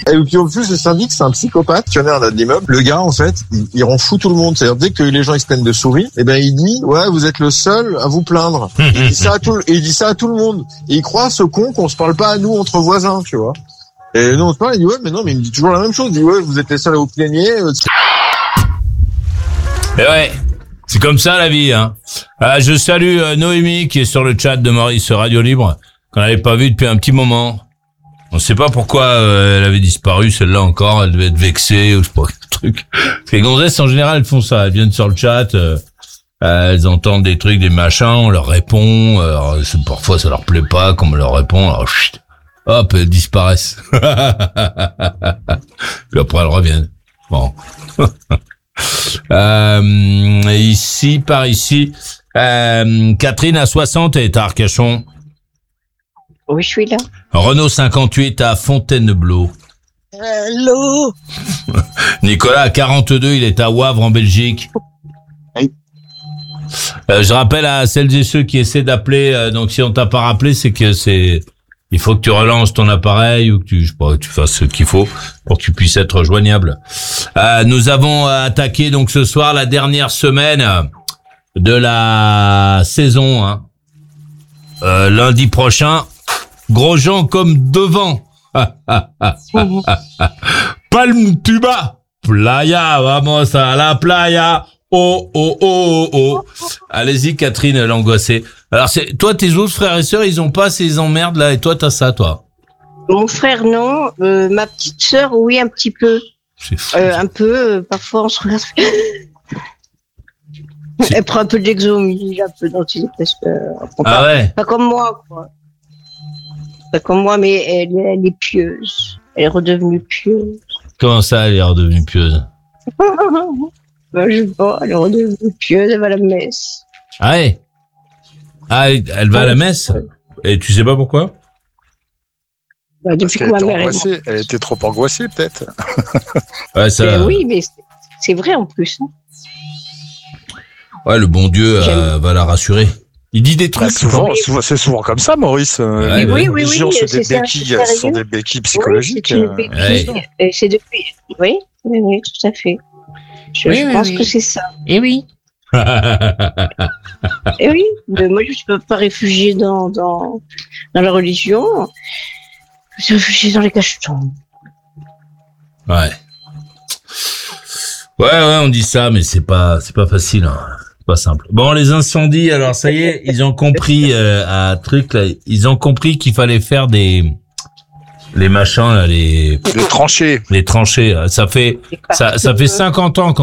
Et puis, en plus, le syndic, c'est un psychopathe, actionnaire de l'immeuble. Le gars, en fait, il rend fou tout le monde. C'est-à-dire, dès que les gens, ils se plaignent de souris, eh ben, il dit, ouais, vous êtes le seul à vous plaindre. Il dit ça à tout le monde. Et il croit, ce con, qu'on se parle pas à nous entre voisins, tu vois. Et nous, on se parle, il dit, ouais, mais non, mais il me dit toujours la même chose. Il dit, ouais, vous êtes les seuls à vous plaigner. Et ouais. C'est comme ça la vie, hein. Je salue Noémie qui est sur le chat de Maurice Radio Libre, qu'on n'avait pas vu depuis un petit moment. On ne sait pas pourquoi elle avait disparu, celle-là encore, elle devait être vexée ou je sais pas quel truc. Les gonzesses en général elles font ça, elles viennent sur le chat, elles entendent des trucs, des machins, on leur répond, alors, parfois ça leur plaît pas comme on leur répond, alors chut, hop, elles disparaissent. Puis après elles reviennent. Bon. Par ici, Catherine à 60 est à Arcachon. Oui, je suis là. Renaud 58 à Fontainebleau. Hello. Nicolas à 42, il est à Wavre en Belgique. Oui. Je rappelle à celles et ceux qui essaient d'appeler, donc si on t'a pas rappelé, c'est que il faut que tu relances ton appareil ou que tu fasses ce qu'il faut pour que tu puisses être joignable. Nous avons attaqué donc ce soir la dernière semaine de la saison. Hein. Lundi prochain, Grosjean comme devant. Palm tuba, playa, vamos a la playa. Oh, oh, oh, oh. Allez-y, Catherine, l'angoissée. Alors, toi, tes autres frères et sœurs, ils ont pas ces emmerdes, là, et toi, t'as ça, toi? Mon frère, non. Ma petite sœur, oui, un petit peu. C'est fou. Un peu, parfois, on se regarde. Elle prend un peu d'exomie, un peu d'antidépresseur. Ah ouais? Pas comme moi, quoi. Pas comme moi, mais elle est pieuse. Elle est redevenue pieuse. Comment ça, elle est redevenue pieuse? Je sais pas, elle est redevenue pieuse, elle va à la messe. Ah ouais? Ah, elle va à la messe? Et tu sais pas pourquoi? Bah, depuis que ma mère elle était trop angoissée, peut-être. Ouais, ça... oui, mais c'est vrai en plus. Hein. Ouais, le bon Dieu va la rassurer. Il dit des trucs. C'est souvent comme ça, Maurice. Oui, ce sont des béquilles psychologiques. C'est une béquille. C'est depuis. Oui, tout à fait. Je pense que c'est ça. Et oui. Et oui, mais moi je ne peux pas réfugier dans la religion. Je suis réfugié dans les cachetons. Ouais, on dit ça, mais c'est pas facile. Hein. C'est pas simple. Bon, les incendies, alors ça y est, ils ont compris ils ont compris qu'il fallait faire les machins là, les tranchées. Les tranchées, ça fait 50 ans